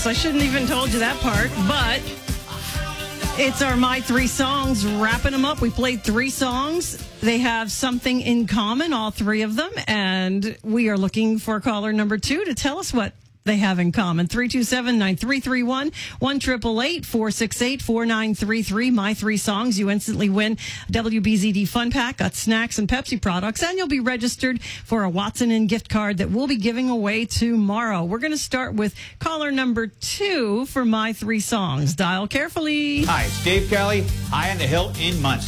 Oops, I shouldn't even told you that part, but it's our My Three Songs, wrapping them up. We played 3 songs. They have something in common, all 3 of them, and we are looking for caller number 2 to tell us what they have in common. 327-9331, 1-888-468-4933. My 3 songs. You instantly win WBZD Fun Pack, got snacks and Pepsi products, and you'll be registered for a Watson and gift card that we'll be giving away tomorrow. We're going to start with caller number 2 for My 3 songs. Dial carefully. Hi, it's Dave Kelly, High on the Hill in Muncie.